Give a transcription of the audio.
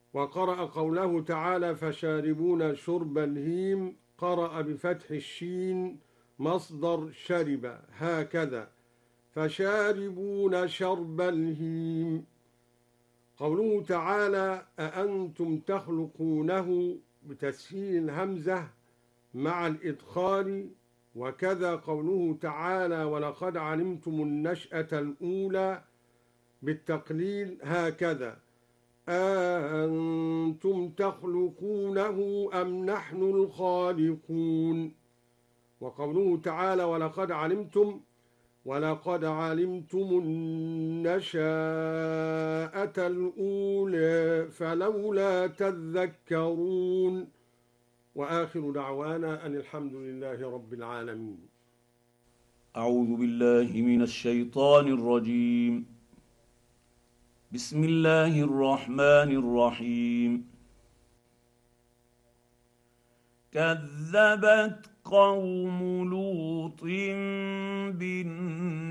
وقرأ قوله تعالى فشاربون شرب الهيم، قرأ بفتح الشين مصدر شرب هكذا، فشاربون شرب الهيم. قوله تعالى أأنتم تخلقونه بتسهيل الهمزة مع الإدخال، وكذا قوله تعالى ولقد علمتم النشأة الأولى بالتقليل هكذا، أأنتم تخلقونه أم نحن الخالقون. وقوله تعالى ولقد علمتم النشأة الأولى فلولا تذكرون. وآخر دعوانا أن الحمد لله رب العالمين. أعوذ بالله من الشيطان الرجيم. بسم الله الرحمن الرحيم. كذبت قوم لوط بالنذر